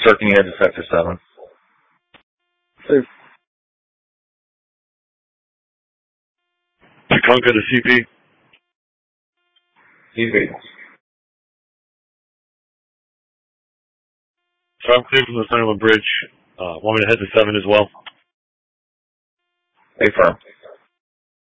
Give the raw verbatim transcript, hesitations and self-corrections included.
Sir, can you head to Sector seven? Sir. Takonka to C P. C P. So I'm clear from the Sunderland Bridge. Uh, want me to head to seven as well? Affirm.